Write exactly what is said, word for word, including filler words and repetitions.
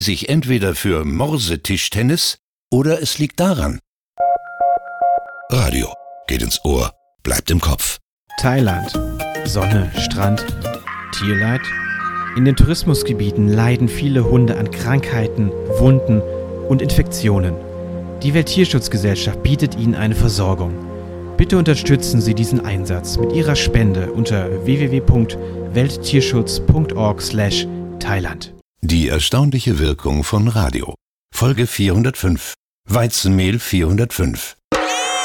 sich entweder für Morse-Tischtennis oder es liegt daran. Radio geht ins Ohr, bleibt im Kopf. Thailand. Sonne, Strand, Tierleid. In den Tourismusgebieten leiden viele Hunde an Krankheiten, Wunden und Infektionen. Die Welttierschutzgesellschaft bietet ihnen eine Versorgung. Bitte unterstützen Sie diesen Einsatz mit Ihrer Spende unter w w w punkt welttierschutz punkt org slash Thailand. Die erstaunliche Wirkung von Radio. Folge vierhundertfünf. Weizenmehl vierhundertfünf.